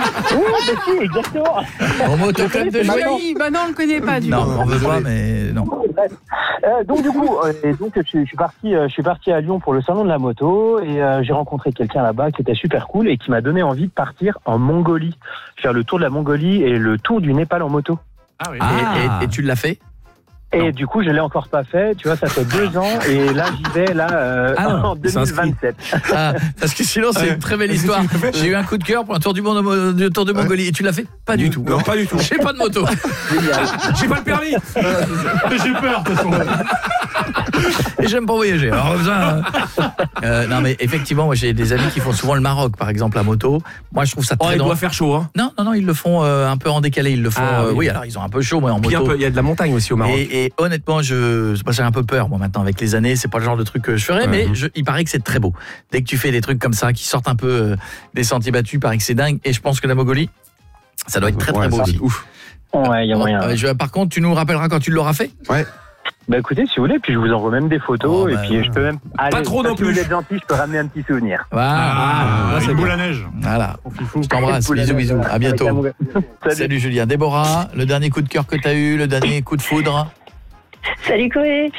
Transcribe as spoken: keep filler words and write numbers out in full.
bah si, exactement. En motoclub de Jouy. Oui, bah non, on le connaît pas du Non, coup. on veut pas, mais non. Euh, donc du coup, euh, et donc je, je suis parti, euh, je suis parti à Lyon pour le salon de la moto et euh, j'ai rencontré quelqu'un là-bas qui était super cool et qui m'a donné envie de partir en Mongolie, faire le tour de la Mongolie et le tour du Népal en moto. Ah oui. Et, et, et tu l'as fait? Et Non. du coup, je l'ai encore pas fait. Tu vois, ça fait deux ans et là, j'y vais là euh, Ah non, en deux mille vingt-sept. Ah, parce que sinon, c'est Ouais. une très belle Est-ce que histoire. tu l'as fait J'ai eu un coup de cœur pour un tour du monde, de tour de Mongolie. Et tu l'as fait? Pas du tout. Non, pas du tout. J'ai pas de moto. J'ai pas le permis. J'ai peur, de toute façon. Et j'aime pas voyager. Alors, besoin, euh, non, mais effectivement, moi, j'ai des amis qui font souvent le Maroc, par exemple, la moto. Moi, je trouve ça Oh, très il dangereux. doit faire chaud, hein. Non, non, non, ils le font euh, un peu en décalé. Ils le font. Ah, euh, oui. oui, alors ils ont un peu chaud, mais en Puis un moto. peu, il y a de la montagne aussi au Maroc. Et, et honnêtement, je, moi, j'ai un peu peur, moi, maintenant, avec les années. C'est pas le genre de truc que je ferais, Ouais. mais je, il paraît que c'est très beau. Dès que tu fais des trucs comme ça, qui sortent un peu euh, des sentiers battus, il paraît que c'est dingue. Et je pense que la Mongolie, ça doit être très, très Ouais, beau ça, aussi. c'est ouf. Ouais, il y a moyen. Euh, je- par contre, tu nous rappelleras quand tu l'auras fait. Ouais. Bah écoutez, si vous voulez, puis je vous envoie même des photos Oh, et bah, puis je peux même. Allez, trop non si vous plus. êtes gentil, je peux ramener un petit souvenir. Voilà. Ah, c'est une boule bien. à neige. Voilà. On fifou. Je t'embrasse. Cool, Bisous, allez, bisous. À bientôt. avec amour. Salut. Salut Julien. Déborah, le dernier coup de cœur que tu as eu, le dernier coup de foudre. Salut Chloé.